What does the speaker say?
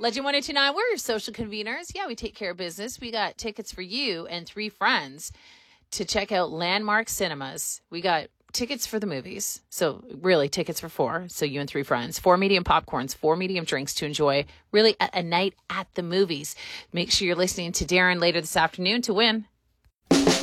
Legend 1029, we're your social conveners. Yeah, we take care of business. We got tickets for you and 3 friends to check out Landmark Cinemas. We got tickets for the movies. So really tickets for 4. So you and 3 friends, 4 medium popcorns, 4 medium drinks to enjoy really a night at the movies. Make sure you're listening to Darren later this afternoon to win.